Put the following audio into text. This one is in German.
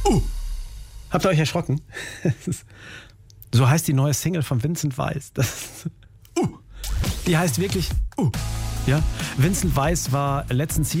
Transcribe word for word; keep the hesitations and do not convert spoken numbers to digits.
Uh. Habt ihr euch erschrocken? So heißt die neue Single von Vincent Weiss. Das ist, uh. Die heißt wirklich uh. Ja? Vincent Weiss war letztens hier